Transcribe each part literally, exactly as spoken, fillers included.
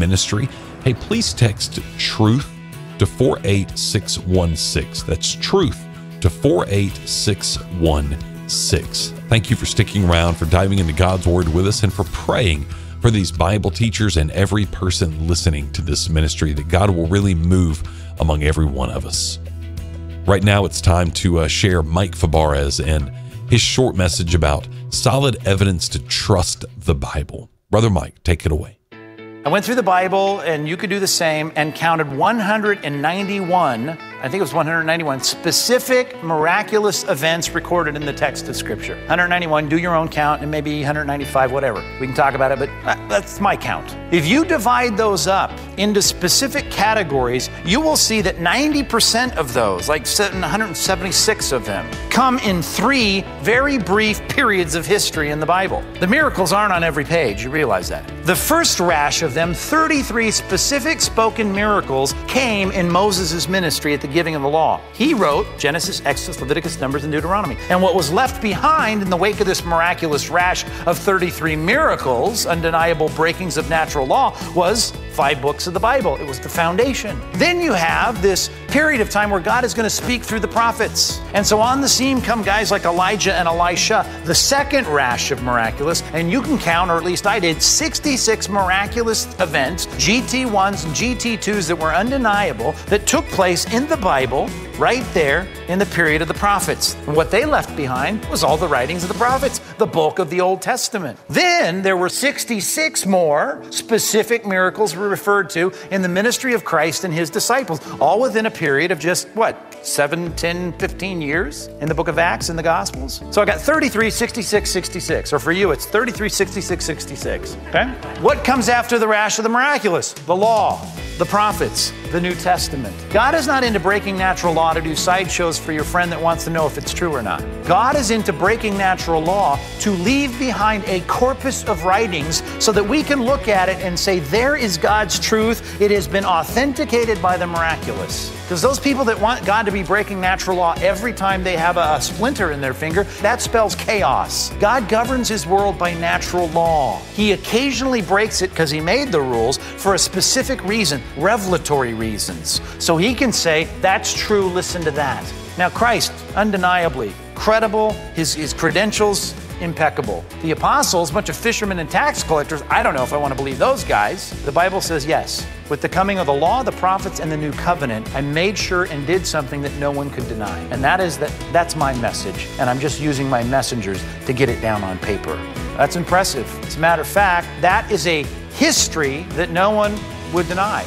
ministry, hey, please text TRUTH to four eight six one six. That's TRUTH to four eight six one six. Thank you for sticking around, for diving into God's Word with us, and for praying for these Bible teachers and every person listening to this ministry, that God will really move among every one of us. Right now, it's time to uh, share Mike Fabarez and his short message about solid evidence to trust the Bible. Brother Mike, take it away. I went through the Bible, and you could do the same, and counted one hundred ninety-one, I think it was one hundred ninety-one, specific miraculous events recorded in the text of Scripture. one hundred ninety-one, do your own count, and maybe one hundred ninety-five, whatever. We can talk about it, but that's my count. If you divide those up into specific categories, you will see that ninety percent of those, like one hundred seventy-six of them, come in three very brief periods of history in the Bible. The miracles aren't on every page, you realize that. The first rash of them, thirty-three specific spoken miracles, came in Moses' ministry at the giving of the law. He wrote Genesis, Exodus, Leviticus, Numbers, and Deuteronomy. And what was left behind in the wake of this miraculous rash of thirty-three miracles, undeniable breakings of natural law, was five books of the Bible. It was the foundation. Then you have this period of time where God is going to speak through the prophets. And so on the scene come guys like Elijah and Elisha, the second rash of miraculous, and you can count, or at least I did, sixty-six miraculous events, G T ones and G T twos that were undeniable, that took place in the Bible right there in the period of the prophets. And what they left behind was all the writings of the prophets, the bulk of the Old Testament. Then there were sixty-six more specific miracles we referred to in the ministry of Christ and his disciples, all within a period of just, what, seven, ten, fifteen years in the book of Acts and the Gospels? So I got thirty-three, sixty-six, sixty-six. Or for you, it's thirty-three, sixty-six, sixty-six. Okay? What comes after the rash of the miraculous? The law, the prophets, the New Testament. God is not into breaking natural law to do sideshows for your friend that wants to know if it's true or not. God is into breaking natural law to leave behind a corpus of writings so that we can look at it and say, there is God's truth. It has been authenticated by the miraculous. Because those people that want God to be breaking natural law every time they have a, a splinter in their finger, that spells chaos. God governs his world by natural law. He occasionally breaks it because he made the rules for a specific reason, revelatory reasons. So he can say, that's true, listen to that. Now Christ, undeniably credible, his, his credentials, impeccable. The apostles, a bunch of fishermen and tax collectors, I don't know if I want to believe those guys. The Bible says yes. With the coming of the law, the prophets, and the new covenant, I made sure and did something that no one could deny. And that is that that's my message. And I'm just using my messengers to get it down on paper. That's impressive. As a matter of fact, that is a history that no one would deny.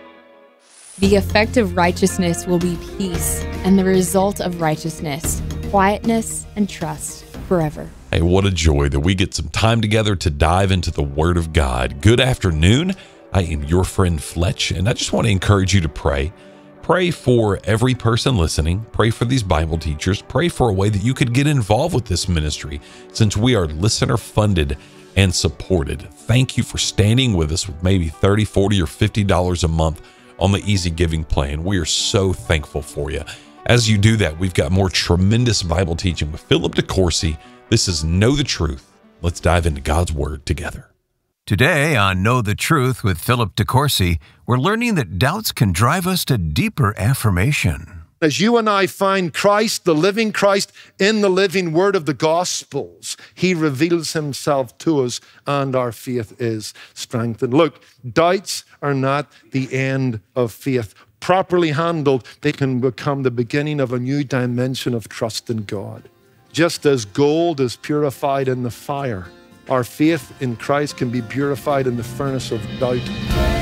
The effect of righteousness will be peace, and the result of righteousness, quietness and trust forever. Hey, what a joy that we get some time together to dive into the Word of God. Good afternoon. I am your friend Fletch, and I just want to encourage you to pray. Pray for every person listening. Pray for these Bible teachers. Pray for a way that you could get involved with this ministry, since we are listener funded and supported. Thank you for standing with us with maybe thirty, forty, or fifty dollars a month on the Easy Giving plan. We are so thankful for you. As you do that, we've got more tremendous Bible teaching with Philip DeCourcy. This is Know the Truth. Let's dive into God's Word together. Today on Know the Truth with Philip DeCourcy, we're learning that doubts can drive us to deeper affirmation. As you and I find Christ, the living Christ, in the living word of the Gospels, he reveals himself to us and our faith is strengthened. Look, doubts are not the end of faith. Properly handled, they can become the beginning of a new dimension of trust in God. Just as gold is purified in the fire, our faith in Christ can be purified in the furnace of doubt.